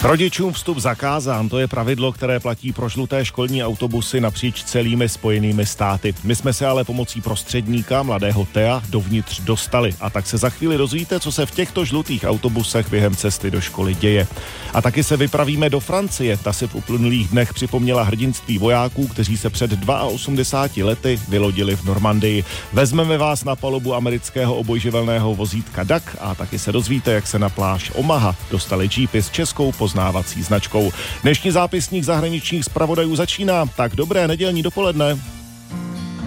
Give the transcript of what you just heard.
Rodičům vstup zakázán, to je pravidlo, které platí pro žluté školní autobusy napříč celými Spojenými státy. My jsme se ale pomocí prostředníka, mladého Thea, dovnitř dostali. A tak se za chvíli dozvíte, co se v těchto žlutých autobusech během cesty do školy děje. A taky se vypravíme do Francie. Ta si v uplynulých dnech připomněla hrdinství vojáků, kteří se před 82 lety vylodili v Normandii. Vezmeme vás na palubu amerického obojživelného vozítka DAC a taky se dozvíte, jak se na pláž Omaha dostali jeepy s českou poznávací značkou. Dnešní zápisník zahraničních zpravodajů začíná. Tak dobré nedělní dopoledne.